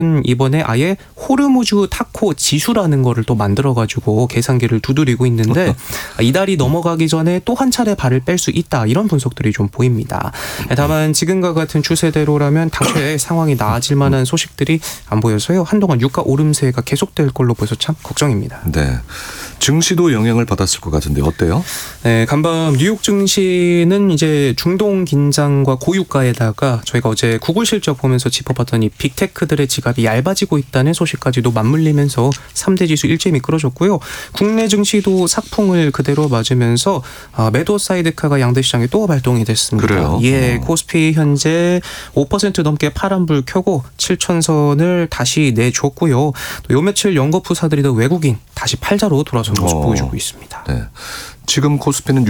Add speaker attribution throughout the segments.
Speaker 1: 이번에 아예 호르무즈 타코 지수라는 거를 또 만들어가지고 계산기를 두드리고 있는데 이 달이 넘어가기 전에 또 한 차례 발을 뺄 수 있다, 이런 분석들이 좀 보입니다. 다만 지금과 같은 추세대로라면 당초에 상황이 나아질 만한 소식들이 안 보여서요, 한동안 유가 오름세가 계속될 걸로 보여서 참 걱정입니다.
Speaker 2: 네, 증시도 영향을 받았을 것 같은데 어때요?
Speaker 1: 네, 간밤 뉴욕 증시는 이제 중동 긴장과 고유가에다가 저희가 어제 구글 실적 보면서 짚어봤더니 빅테크들의 지갑이 얇아지고 있다는 소식까지도 맞물리면서 3대 지수 일제히 미끄러졌고요. 국내 증시도 삭풍을 그대로 맞으면서 매도 사이드카가 양대 시장에 또 발동이 됐습니다.
Speaker 2: 그래요?
Speaker 1: 예, 코스피 현재 5% 넘게 파란불 켜고 7천선을 다시 내줬고요. 또 요 며칠 연거푸사들이던 외국인 다시 팔자로 돌아선 모습 보여주고 있습니다.
Speaker 2: 네, 지금 코스피는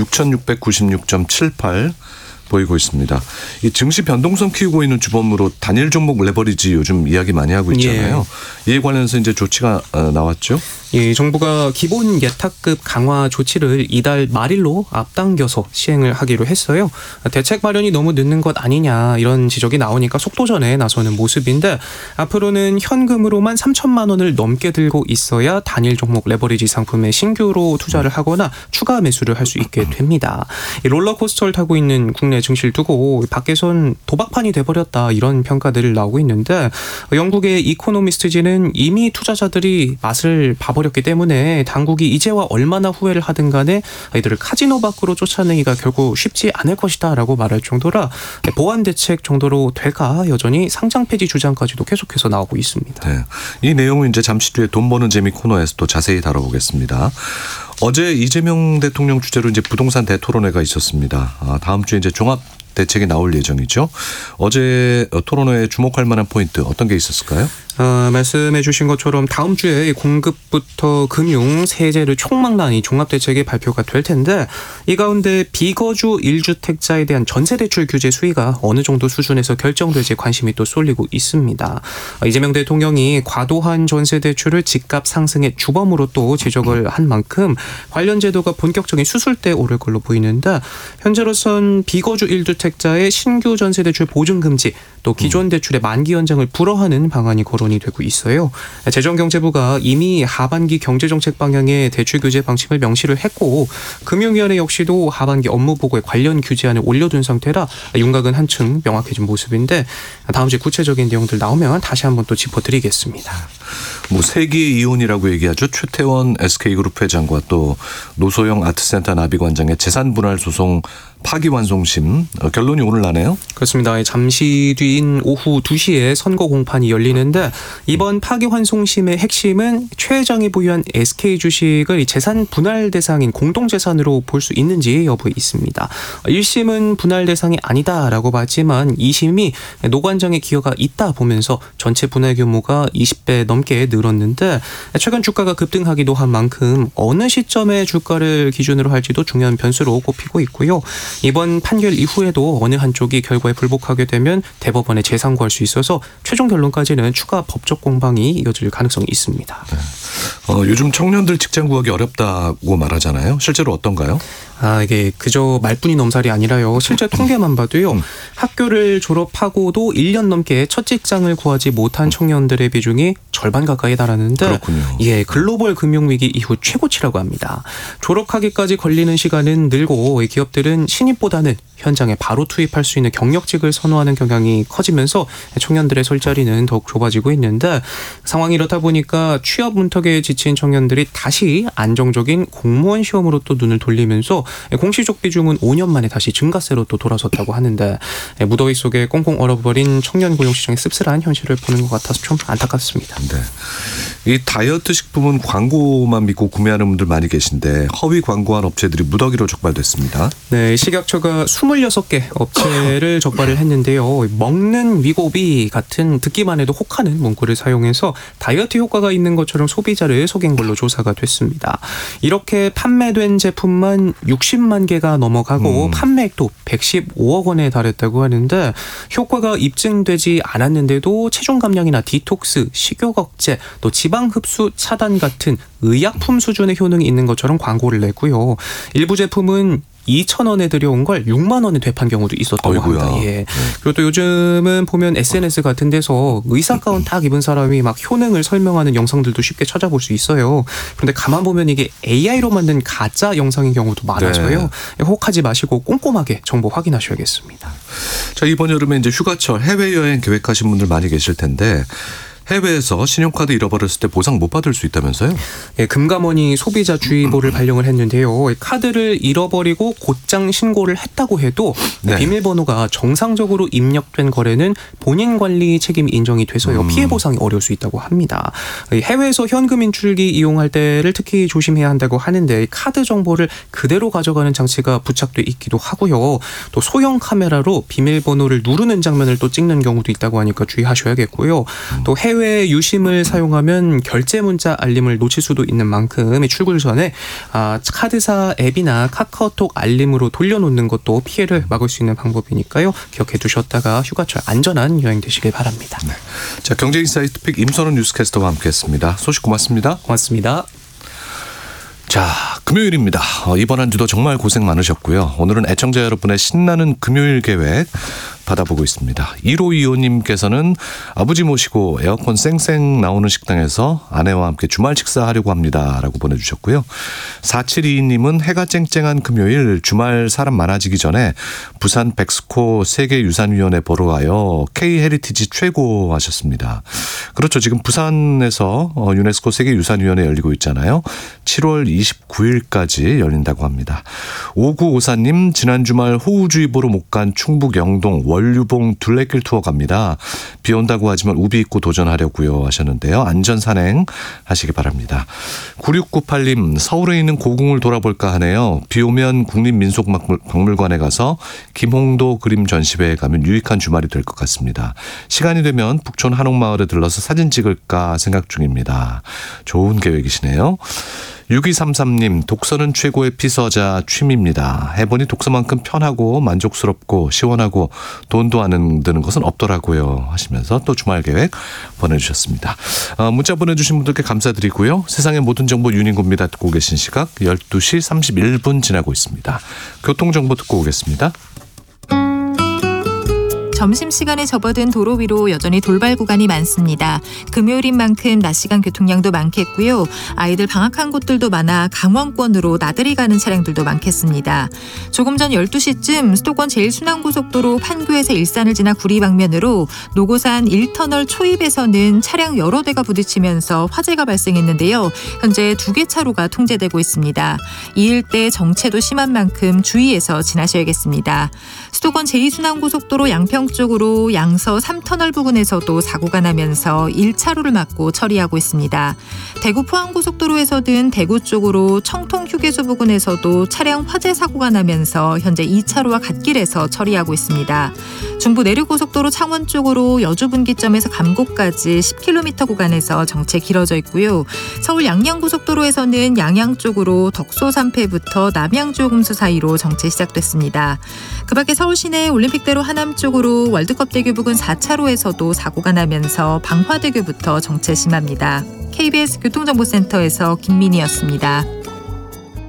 Speaker 2: 6,696.78 보이고 있습니다. 이 증시 변동성 키우고 있는 주범으로 단일 종목 레버리지 요즘 이야기 많이 하고 있잖아요.
Speaker 1: 예.
Speaker 2: 이에 관련해서 이제 조치가 나왔죠.
Speaker 1: 예, 정부가 기본 예탁급 강화 조치를 이달 말일로 앞당겨서 시행을 하기로 했어요. 대책 마련이 너무 늦는 것 아니냐, 이런 지적이 나오니까 속도전에 나서는 모습인데, 앞으로는 현금으로만 3천만 원을 넘게 들고 있어야 단일 종목 레버리지 상품에 신규로 투자를 하거나 추가 매수를 할 수 있게 됩니다. 이 롤러코스터를 타고 있는 국내 증시를 두고 밖에선 도박판이 돼버렸다, 이런 평가들을 나오고 있는데, 영국의 이코노미스트지는 이미 투자자들이 맛을 봐버렸기 때문에 당국이 이제와 얼마나 후회를 하든 간에 이들을 카지노 밖으로 쫓아내기가 결국 쉽지 않을 것이다 라고 말할 정도라 보완 대책 정도로 될까, 여전히 상장 폐지 주장까지도 계속해서 나오고 있습니다.
Speaker 2: 네, 이 내용은 이제 잠시 뒤에 돈 버는 재미 코너에서 또 자세히 다뤄보겠습니다. 어제 이재명 대통령 주재로 이제 부동산 대토론회가 있었습니다. 다음 주에 이제 종합 대책이 나올 예정이죠. 어제 토론회에 주목할 만한 포인트 어떤 게 있었을까요?
Speaker 1: 말씀해 주신 것처럼 다음 주에 공급부터 금융, 세제를 총망라한 종합대책이 발표가 될 텐데, 이 가운데 비거주 1주택자에 대한 전세대출 규제 수위가 어느 정도 수준에서 결정될지 관심이 또 쏠리고 있습니다. 이재명 대통령이 과도한 전세대출을 집값 상승의 주범으로 또 지적을 한 만큼 관련 제도가 본격적인 수술대에 오를 걸로 보이는데, 현재로선 비거주 1주택자의 신규 전세대출 보증금지, 또 기존 대출의 만기 연장을 불허하는 방안이 거론이 되고 있어요. 재정경제부가 이미 하반기 경제정책 방향의 대출 규제 방침을 명시를 했고, 금융위원회 역시도 하반기 업무보고에 관련 규제안을 올려둔 상태라 윤곽은 한층 명확해진 모습인데, 다음 주에 구체적인 내용들 나오면 다시 한번 또 짚어드리겠습니다.
Speaker 2: 뭐 세기의 이혼이라고 얘기하죠. 최태원 SK그룹 회장과 또 노소영 아트센터 나비관장의 재산 분할 소송 파기환송심 결론이 오늘 나네요.
Speaker 1: 그렇습니다. 잠시 뒤인 오후 2시에 선고 공판이 열리는데, 이번 파기환송심의 핵심은 최 회장이 보유한 SK 주식을 재산 분할 대상인 공동재산으로 볼 수 있는지 여부에 있습니다. 1심은 분할 대상이 아니다라고 봤지만 2심이 노관장의 기여가 있다 보면서 전체 분할 규모가 20배 넘게 늘었는데, 최근 주가가 급등하기도 한 만큼 어느 시점에 주가를 기준으로 할지도 중요한 변수로 꼽히고 있고요. 이번 판결 이후에도 어느 한쪽이 결과에 불복하게 되면 대법원에 재상고할 수 있어서 최종 결론까지는 추가 법적 공방이 이어질 가능성이 있습니다.
Speaker 2: 네. 요즘 청년들 직장 구하기 어렵다고 말하잖아요. 실제로 어떤가요?
Speaker 1: 이게 그저 말뿐이 넘살이 아니라요. 실제 통계만 봐도요. 학교를 졸업하고도 1년 넘게 첫 직장을 구하지 못한 청년들의 비중이 절반 가까이 달하는데,
Speaker 2: 그렇군요.
Speaker 1: 예, 글로벌 금융위기 이후 최고치라고 합니다. 졸업하기까지 걸리는 시간은 늘고, 기업들은 신입보다는 현장에 바로 투입할 수 있는 경력직을 선호하는 경향이 커지면서 청년들의 설 자리는 더욱 좁아지고 있는데, 상황이 이렇다 보니까 취업 문턱에 지친 청년들이 다시 안정적인 공무원 시험으로 또 눈을 돌리면서 공시족 비중은 5년 만에 다시 증가세로 또 돌아섰다고 하는데, 무더위 속에 꽁꽁 얼어버린 청년 고용 시장의 씁쓸한 현실을 보는 것 같아서 좀 안타깝습니다.
Speaker 2: 네. 이 다이어트 식품은 광고만 믿고 구매하는 분들 많이 계신데 허위 광고한 업체들이 무더기로 적발됐습니다.
Speaker 1: 네, 식약처가 26개 업체를 적발을 했는데요. 먹는 위고비 같은 듣기만 해도 혹하는 문구를 사용해서 다이어트 효과가 있는 것처럼 소비자를 속인 걸로 조사가 됐습니다. 이렇게 판매된 제품만 60만 개가 넘어가고 판매액도 115억 원에 달했다고 하는데, 효과가 입증되지 않았는데도 체중 감량이나 디톡스, 식욕 억제, 또 지방 흡수 차단 같은 의약품 수준의 효능이 있는 것처럼 광고를 냈고요. 일부 제품은 2,000원에 들여온 걸 6만 원에 되판 경우도 있었다고
Speaker 2: 어이구야.
Speaker 1: 합니다. 예. 그리고 또 요즘은 보면 SNS 같은 데서 의사 가운 딱 입은 사람이 막 효능을 설명하는 영상들도 쉽게 찾아볼 수 있어요. 그런데 가만 보면 이게 AI로 만든 가짜 영상인 경우도 많아서요. 혹하지 마시고 꼼꼼하게 정보 확인하셔야겠습니다.
Speaker 2: 자, 이번 여름에 이제 휴가철 해외여행 계획하신 분들 많이 계실 텐데 해외에서 신용카드 잃어버렸을 때 보상 못 받을 수 있다면서요?
Speaker 1: 예, 금감원이 소비자주의보를 발령을 했는데요. 카드를 잃어버리고 곧장 신고를 했다고 해도
Speaker 2: 네.
Speaker 1: 비밀번호가 정상적으로 입력된 거래는 본인 관리 책임이 인정이 돼서요. 피해 보상이 어려울 수 있다고 합니다. 해외에서 현금 인출기 이용할 때를 특히 조심해야 한다고 하는데 카드 정보를 그대로 가져가는 장치가 부착돼 있기도 하고요. 또 소형 카메라로 비밀번호를 누르는 장면을 또 찍는 경우도 있다고 하니까 주의하셔야겠고요. 또 해외 유심을 사용하면 결제 문자 알림을 놓칠 수도 있는 만큼 출국 전에 카드사 앱이나 카카오톡 알림으로 돌려놓는 것도 피해를 막을 수 있는 방법이니까요. 기억해 두셨다가 휴가철 안전한 여행 되시길 바랍니다.
Speaker 2: 네. 자, 경제인사이트 픽 임선훈 뉴스캐스터와 함께했습니다. 소식 고맙습니다.
Speaker 1: 고맙습니다.
Speaker 2: 자, 금요일입니다. 이번 한 주도 정말 고생 많으셨고요. 오늘은 애청자 여러분의 신나는 금요일 계획 받아보고 있습니다. 1525님께서는 아버지 모시고 에어컨 쌩쌩 나오는 식당에서 아내와 함께 주말 식사하려고 합니다. 라고 보내주셨고요. 4722님은 해가 쨍쨍한 금요일 주말 사람 많아지기 전에 부산 백스코 세계유산위원회 보러 와요. K헤리티지 최고 하셨습니다. 그렇죠. 지금 부산에서 유네스코 세계유산위원회 열리고 있잖아요. 7월 29일까지 열린다고 합니다. 5954님 지난 주말 호우주의보로 못 간 충북 영동 원류봉 둘레길 투어 갑니다. 비 온다고 하지만 우비 입고 도전하려고요 하셨는데요. 안전산행 하시기 바랍니다. 9698님 서울에 있는 고궁을 돌아볼까 하네요. 비 오면 국립민속박물관에 가서 김홍도 그림 전시회에 가면 유익한 주말이 될 것 같습니다. 시간이 되면 북촌 한옥마을에 들러서 사진 찍을까 생각 중입니다. 좋은 계획이시네요. 6233님 독서는 최고의 피서자 취미입니다. 해보니 독서만큼 편하고 만족스럽고 시원하고 돈도 안 드는 것은 없더라고요 하시면서 또 주말 계획 보내주셨습니다. 문자 보내주신 분들께 감사드리고요. 세상의 모든 정보 유닝구입니다. 듣고 계신 시각 12시 31분 지나고 있습니다. 교통정보 듣고 오겠습니다.
Speaker 3: 점심시간에 접어든 도로 위로 여전히 돌발 구간이 많습니다. 금요일인 만큼 낮 시간 교통량도 많겠고요. 아이들 방학한 곳들도 많아 강원권으로 나들이 가는 차량들도 많겠습니다. 조금 전 12시쯤 수도권 제1순환고속도로 판교에서 일산을 지나 구리 방면으로 노고산 1터널 초입에서는 차량 여러 대가 부딪히면서 화재가 발생했는데요. 현재 2개 차로가 통제되고 있습니다. 이 일대 정체도 심한 만큼 주의해서 지나셔야겠습니다. 수도권 제2순환고속도로 양평 쪽으로 양서 3터널 부근에서도 사고가 나면서 1차로를 막고 처리하고 있습니다. 대구 포항고속도로에서는 대구 쪽으로 청통휴게소 부근에서도 차량 화재 사고가 나면서 현재 2차로와 갓길에서 처리하고 있습니다. 중부 내륙고속도로 창원 쪽으로 여주분기점에서 감곡까지 10km 구간에서 정체 길어져 있고요. 서울 양양고속도로에서는 양양 쪽으로 덕소 3패부터 남양주요금소 사이로 정체 시작됐습니다. 그 밖에 서울 시내 올림픽대로 하남 쪽으로 월드컵대교 부근 4차로에서도 사고가 나면서 방화대교부터 정체 심합니다. KBS 교통정보센터에서 김민희였습니다.